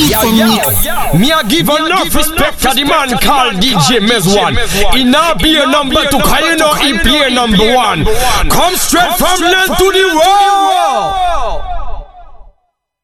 Me a give enough respect to the man called DJ Mezwan. He now be a number two, cause you know he play number one. Come straight from land to the world.